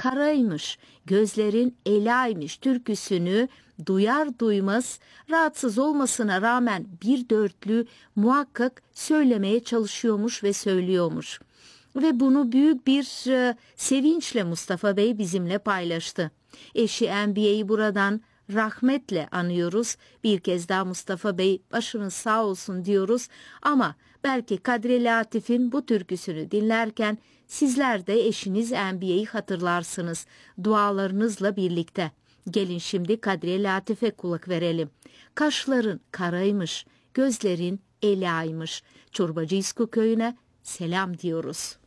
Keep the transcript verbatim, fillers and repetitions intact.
karaymış, gözlerin elaymış türküsünü duyar duymaz rahatsız olmasına rağmen bir dörtlü muhakkak söylemeye çalışıyormuş ve söylüyormuş. Ve bunu büyük bir e, sevinçle Mustafa Bey bizimle paylaştı. Eşi Enbiye'yi buradan rahmetle anıyoruz. Bir kez daha Mustafa Bey başınız sağ olsun diyoruz. Ama belki Kadri Latif'in bu türküsünü dinlerken sizler de eşiniz Enbiye'yi hatırlarsınız dualarınızla birlikte. Gelin şimdi Kadri Latif'e kulak verelim. Kaşların karaymış, gözlerin elaymış. Çorbacı İsku köyüne selam diyoruz.